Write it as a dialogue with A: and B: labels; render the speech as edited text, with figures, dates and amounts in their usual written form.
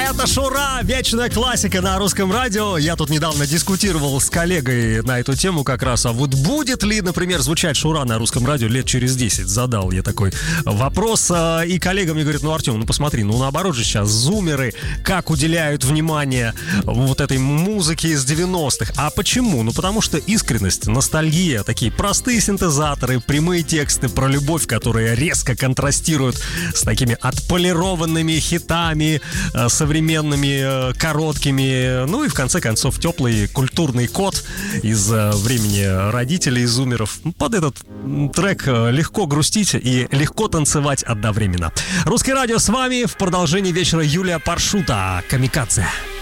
A: Это Шура, вечная классика на русском радио. Я тут недавно дискутировал с коллегой на эту тему как раз. А вот будет ли, например, звучать Шура на русском радио лет через 10? Задал я такой вопрос. И коллега мне говорит, Артем, посмотри, наоборот же сейчас зумеры как уделяют внимание вот этой музыке из 90-х. А почему? Потому что искренность, ностальгия, такие простые синтезаторы, прямые тексты про любовь, которые резко контрастируют с такими отполированными хитами, современными, короткими, и в конце концов теплый культурный код из времени родителей зумеров. Под этот трек легко грустить и легко танцевать одновременно. Русское радио с вами в продолжении вечера. Юлия Паршута, «Камикадзе».